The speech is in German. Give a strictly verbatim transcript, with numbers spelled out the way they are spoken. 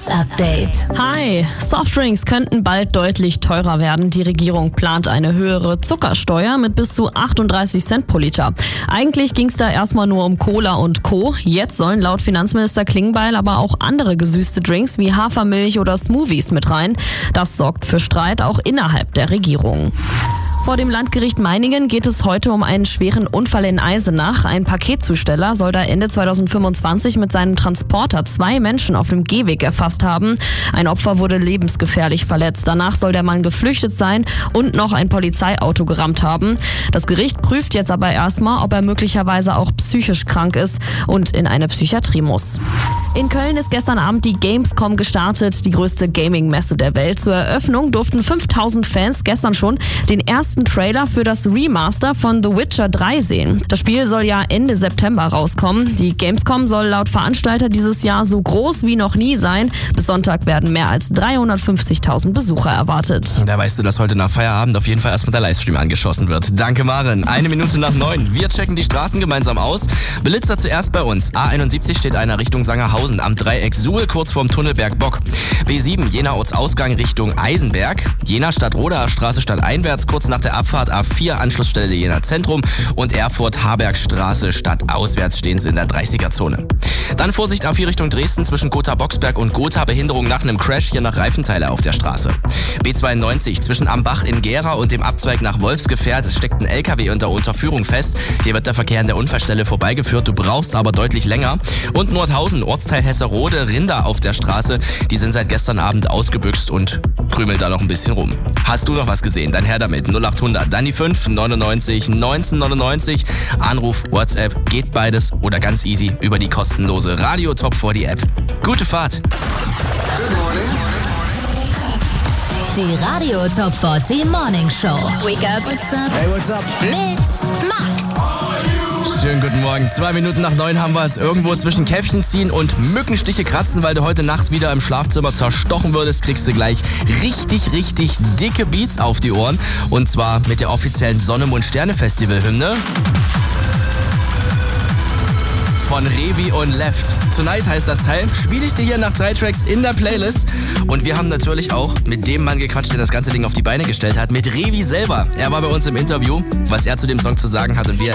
News-Update. Hi, Softdrinks könnten bald deutlich teurer werden. Die Regierung plant eine höhere Zuckersteuer mit bis zu achtunddreißig Cent pro Liter. Eigentlich ging es da erstmal nur um Cola und Co. Jetzt sollen laut Finanzminister Klingbeil aber auch andere gesüßte Drinks wie Hafermilch oder Smoothies mit rein. Das sorgt für Streit auch innerhalb der Regierung. Vor dem Landgericht Meiningen geht es heute um einen schweren Unfall in Eisenach. Ein Paketzusteller soll da Ende zweitausendfünfundzwanzig mit seinem Transporter zwei Menschen auf dem Gehweg erfasst haben. Ein Opfer wurde lebensgefährlich verletzt. Danach soll der Mann geflüchtet sein und noch ein Polizeiauto gerammt haben. Das Gericht prüft jetzt aber erstmal, ob er möglicherweise auch psychisch krank ist und in eine Psychiatrie muss. In Köln ist gestern Abend die Gamescom gestartet, die größte Gaming-Messe der Welt. Zur Eröffnung durften fünftausend Fans gestern schon den ersten Trailer für das Remaster von The Witcher drei sehen. Das Spiel soll ja Ende September rauskommen. Die Gamescom soll laut Veranstalter dieses Jahr so groß wie noch nie sein. Bis Sonntag werden mehr als dreihundertfünfzigtausend Besucher erwartet. Da weißt du, dass heute nach Feierabend auf jeden Fall erstmal der Livestream angeschossen wird. Danke, Maren. Eine Minute nach neun. Wir checken die Straßen gemeinsam aus. Blitzer zuerst bei uns. A einundsiebzig steht einer Richtung Sangerhausen am Dreieck Suhl, kurz vorm Tunnelberg Bock. B sieben, Jena Ortsausgang Richtung Eisenberg. Jena Stadt-Rodaer Straße stadteinwärts, kurz nach der Abfahrt A vier, Anschlussstelle Jena Zentrum, und Erfurt-Harbergstraße stadtauswärts stehen sie in der dreißiger-Zone. Dann Vorsicht A vier Richtung Dresden zwischen Gotha-Boxberg und Gotha, Behinderung nach einem Crash, hier nach Reifenteile auf der Straße. B zweiundneunzig zwischen Ambach in Gera und dem Abzweig nach Wolfsgefährt, es steckt ein L K W unter Unterführung fest. Hier wird der Verkehr an der Unfallstelle vorbeigeführt, du brauchst aber deutlich länger. Und Nordhausen, Ortsteil Hesserode, Rinder auf der Straße, die sind seit gestern Abend ausgebüxt und krümeln da noch ein bisschen rum. Hast du noch was gesehen? Dann her damit. null achthundert, dann die fünf, neunundneunzig, neunzehnhundertneunundneunzig. Anruf, WhatsApp, geht beides oder ganz easy über die kostenlose Radio Top vierzig App. Gute Fahrt! Die Radio Top vierzig Morning Show. Wake up. What's up? Hey, what's up? Mit Max. Schönen guten Morgen. Zwei Minuten nach neun haben wir es. Irgendwo zwischen Käffchen ziehen und Mückenstiche kratzen, weil du heute Nacht wieder im Schlafzimmer zerstochen würdest, kriegst du gleich richtig, richtig dicke Beats auf die Ohren. Und zwar mit der offiziellen Sonne, Mond, Sterne Festival Hymne von Revi und Left. Tonight heißt das Teil. Spiele ich dir hier nach drei Tracks in der Playlist. Und wir haben natürlich auch mit dem Mann gequatscht, der das ganze Ding auf die Beine gestellt hat, mit Revi selber. Er war bei uns im Interview, was er zu dem Song zu sagen hat und wie er